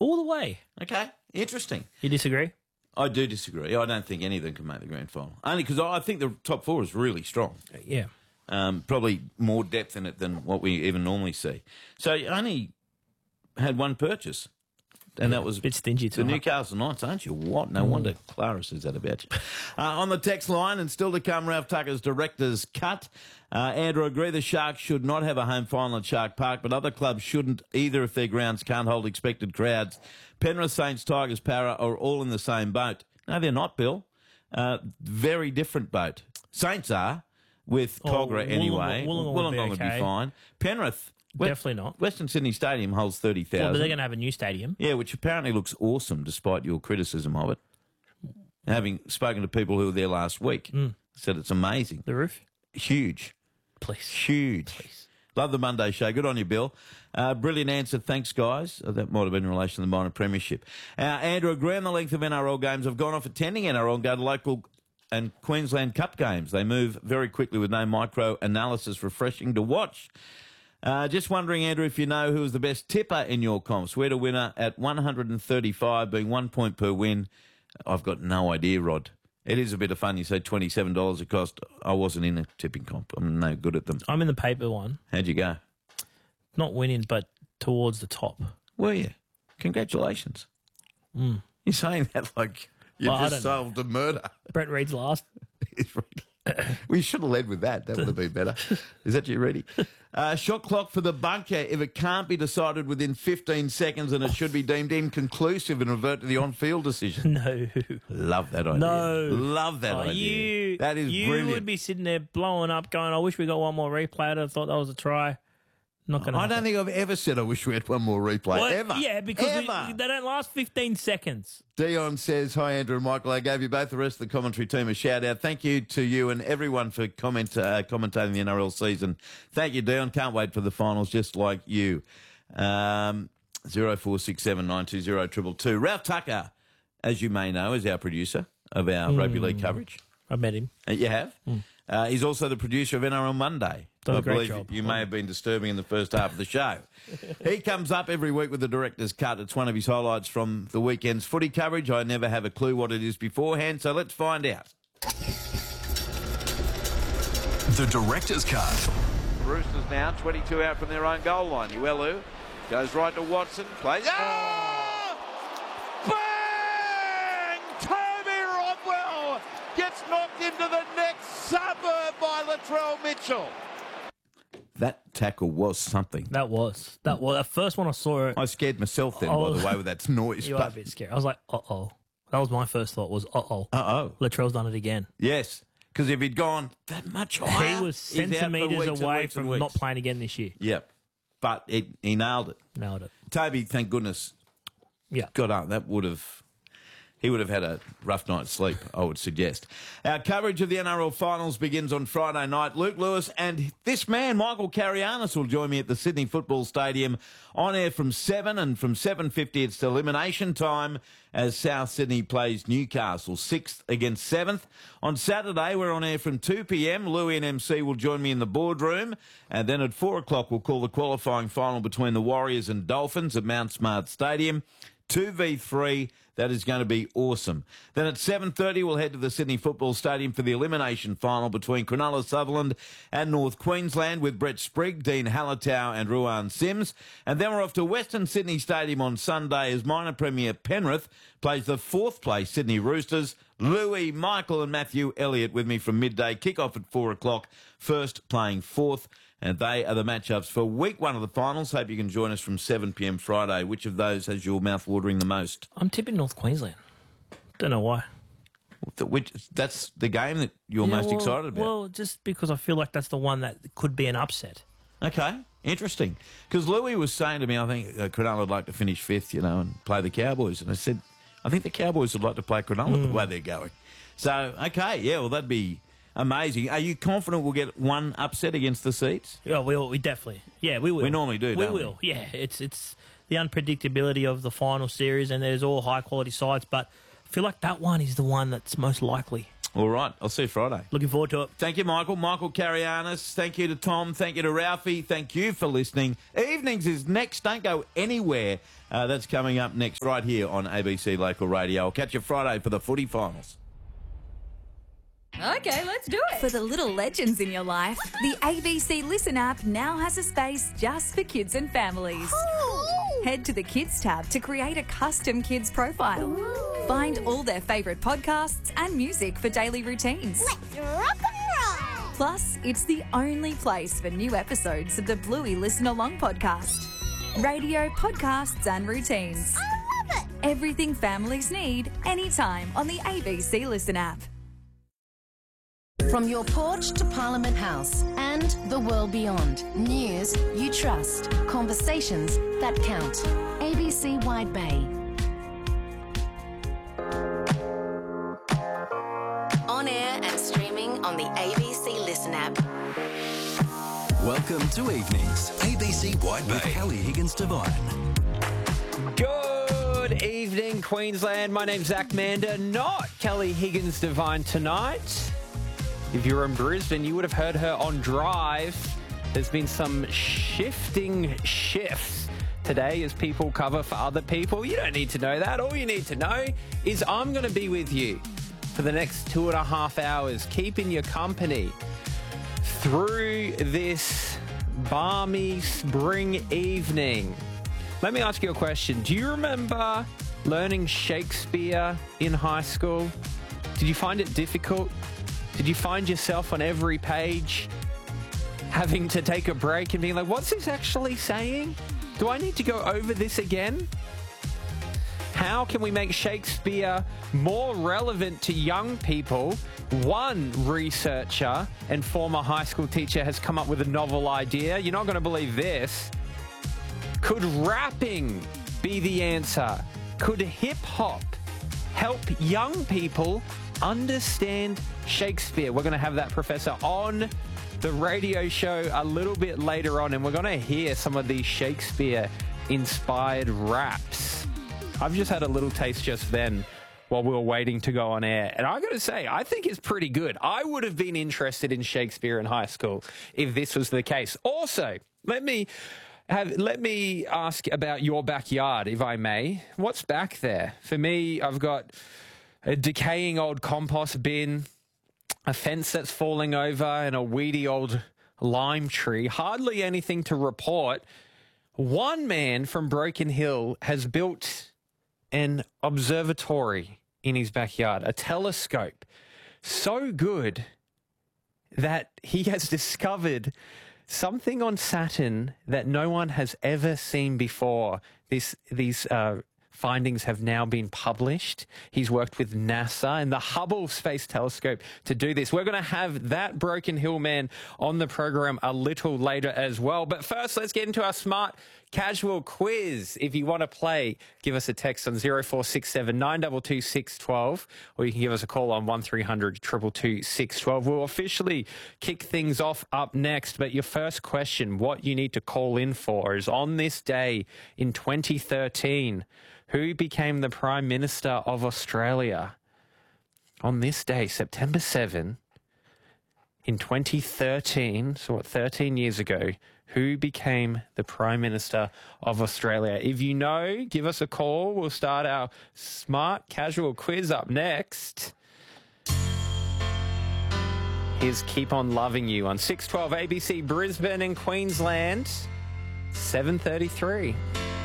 All the way. Okay, interesting. You disagree? I do disagree. I don't think any of them can make the grand final. Only because I think the top four is really strong. Yeah. Probably more depth in it than what we even normally see. So you only had one purchase, and that was a bit stingy the tonight. Newcastle Knights, aren't you? What? No wonder Clara says that about you. On the text line, and still to come, Ralph Tucker's director's cut. Andrew, agree the Sharks should not have a home final at Shark Park, but other clubs shouldn't either if their grounds can't hold expected crowds. Penrith, Saints, Tigers, Para are all in the same boat. No, they're not, Bill. Very different boat. Saints are, with Cogra anyway. Wollongong would be fine. Penrith, Definitely not. Western Sydney Stadium holds 30,000. Well, but they're going to have a new stadium. Yeah, which apparently looks awesome despite your criticism of it. Having spoken to people who were there last week, said it's amazing. The roof? Huge. Please. Huge. Please. Love the Monday show. Good on you, Bill. Brilliant answer. Thanks, guys. That might have been in relation to the minor premiership. Andrew, agree on the length of NRL games. I've gone off attending NRL and go to local and Queensland Cup games. They move very quickly with no micro-analysis. Refreshing to watch. Just wondering, Andrew, if you know who was the best tipper in your comps. Where to winner at 135, being 1 point per win. I've got no idea, Rod. It is a bit of fun. You say $27 it cost. I wasn't in a tipping comp. I'm no good at them. I'm in the paper one. How'd you go? Not winning, but towards the top. Were you? Congratulations. You're saying that like you Well, I just don't know. solved a murder. Brett Reed's last. We should have led with that. That would have been better. Is that you ready? Shot clock for the bunker. If it can't be decided within 15 seconds and it should be deemed inconclusive and revert to the on-field decision. No. Love that idea. No. Love that idea. That is you brilliant. You would be sitting there blowing up going, I wish we got one more replay. I thought that was a try. Not going to I don't think I've ever said I wish we had one more replay. What? Ever. Yeah, because Ever. they don't last 15 seconds. Dion says, hi, Andrew and Michael. I gave you both the rest of the commentary team a shout-out. Thank you to you and everyone for commentating the NRL season. Thank you, Dion. Can't wait for the finals, just like you. 0467 920 222. Ralph Tucker, as you may know, is our producer of our rugby league coverage. I met him. You have? He's also the producer of NRL Monday. Done a I great believe job. you may have been disturbing in the first half of the show. He comes up every week with the director's cut. It's one of his highlights from the weekend's footy coverage. I never have a clue what it is beforehand, so let's find out. The director's cut. Roosters now 22 out from their own goal line. Uelu goes right to Watson. Plays. Oh! Bang! Toby Rodwell gets knocked into the next suburb by Latrell Mitchell. That tackle was something. That was. The first one I saw it. I scared myself then, by the way, with that noise. You are a bit scary. I was like, uh-oh. That was my first thought was, uh-oh. Uh-oh. Latrell's done it again. Yes, because if he'd gone that much higher, He was he's out for centimetres weeks and away weeks and from weeks. not playing again this year. Yep. But he nailed it. Nailed it. Toby, thank goodness, Yeah. got up. He would have had a rough night's sleep, I would suggest. Our coverage of the NRL finals begins on Friday night. Luke Lewis and this man, Michael Carianis, will join me at the Sydney Football Stadium on air from 7, and from 7:50 it's elimination time as South Sydney plays Newcastle, 6th against 7th. On Saturday, we're on air from 2 p.m. Louis and MC will join me in the boardroom, and then at 4 o'clock we'll call the qualifying final between the Warriors and Dolphins at Mount Smart Stadium. 2v3, that is going to be awesome. Then at 7:30, we'll head to the Sydney Football Stadium for the elimination final between Cronulla Sutherland and North Queensland with Brett Sprigg, Dean Hallertau and Ruan Sims. And then we're off to Western Sydney Stadium on Sunday as minor premier Penrith plays the 4th place Sydney Roosters. Louis, Michael and Matthew Elliott with me from midday. Kick-off at 4 o'clock. First playing 4th. And they are the matchups for week 1 of the finals. Hope you can join us from 7 p.m. Friday. Which of those has your mouth watering the most? I'm tipping North Queensland. Don't know why. That's the game that you're most excited about. Well, just because I feel like that's the one that could be an upset. Okay, interesting. Because Louis was saying to me, I think Cronulla would like to finish 5th, and play the Cowboys. And I said, I think the Cowboys would like to play Cronulla the way they're going. So, okay, yeah, well, that'd be amazing. Are you confident we'll get one upset against the Seeds? Yeah, we definitely. Yeah, we will. We normally do, don't we? We will. Yeah, it's the unpredictability of the final series, and there's all high quality sides, but I feel like that one is the one that's most likely. All right, I'll see you Friday. Looking forward to it. Thank you, Michael. Michael Carianis. Thank you to Tom. Thank you to Ralphie. Thank you for listening. Evenings is next. Don't go anywhere. That's coming up next right here on ABC Local Radio. I'll catch you Friday for the footy finals. Okay, let's do it. For the little legends in your life, the ABC Listen app now has a space just for kids and families. Head to the Kids tab to create a custom kids profile. Find all their favourite podcasts and music for daily routines. Let's rock and roll! Plus, it's the only place for new episodes of the Bluey Listen Along podcast. Radio, podcasts and routines. I love it! Everything families need, anytime on the ABC Listen app. From your porch to Parliament House and the world beyond. News you trust. Conversations that count. ABC Wide Bay. On air and streaming on the ABC Listen app. Welcome to Evenings. ABC Wide Bay. With Kelly Higgins-Devine. Good evening, Queensland. My name's Zach Mander, not Kelly Higgins-Devine tonight. If you're in Brisbane, you would have heard her on Drive. There's been some shifts today as people cover for other people. You don't need to know that. All you need to know is I'm going to be with you for the next 2.5 hours, keeping you company through this balmy spring evening. Let me ask you a question. Do you remember learning Shakespeare in high school? Did you find it difficult? Did you find yourself on every page having to take a break and being like, what's this actually saying? Do I need to go over this again? How can we make Shakespeare more relevant to young people? One researcher and former high school teacher has come up with a novel idea. You're not going to believe this. Could rapping be the answer? Could hip-hop help young people understand Shakespeare? We're going to have that professor on the radio show a little bit later on, and we're going to hear some of these Shakespeare-inspired raps. I've just had a little taste just then while we were waiting to go on air, and I got to say, I think it's pretty good. I would have been interested in Shakespeare in high school if this was the case. Also, let me ask about your backyard, if I may. What's back there? For me, I've got a decaying old compost bin, a fence that's falling over, and a weedy old lime tree. Hardly anything to report. One man from Broken Hill has built an observatory in his backyard, a telescope so good that he has discovered something on Saturn that no one has ever seen before. These findings have now been published. He's worked with NASA and the Hubble Space Telescope to do this. We're going to have that Broken Hill man on the program a little later as well. But first, let's get into our smart casual quiz. If you want to play, give us a text on 0467 922 612, or you can give us a call on 1300 222 612. We'll officially kick things off up next. But your first question, what you need to call in for, is on this day in 2013, who became the Prime Minister of Australia? On this day, September 7, in 2013, so 13 years ago, who became the Prime Minister of Australia? If you know, give us a call. We'll start our smart casual quiz up next. Here's Keep On Loving You on 612 ABC Brisbane and Queensland, 7:33.